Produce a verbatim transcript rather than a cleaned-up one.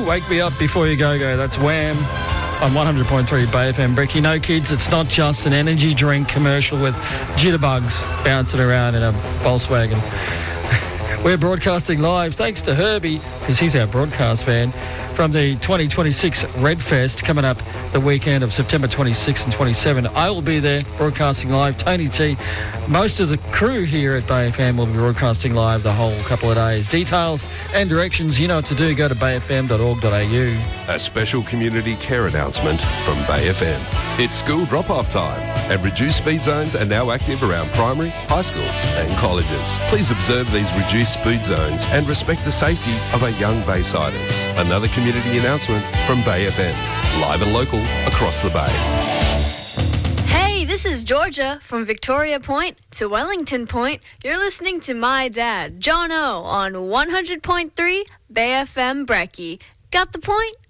Wake Me Up Before You Go Go. That's Wham on one hundred point three Bay F M. Bricky, no kids, it's not just an energy drink commercial with jitterbugs bouncing around in a Volkswagen. We're broadcasting live thanks to Herbie, because he's our broadcast fan, from the twenty twenty-six Red Fest coming up the weekend of September twenty-sixth and twenty-seventh. I will be there broadcasting live. Tony T, most of the crew here at Bay F M will be broadcasting live the whole couple of days. Details and directions, you know what to do. Go to bay f m dot org dot a u. A special community care announcement from Bay F M. It's school drop-off time, and reduced speed zones are now active around primary, high schools and colleges. Please observe these reduced speed zones and respect the safety of our young Baysiders. Another community announcement from Bay F M. Live and local across the Bay. Hey, this is Georgia from Victoria Point to Wellington Point. You're listening to my dad, John O, on one hundred point three Bay F M Brecky. Got the point?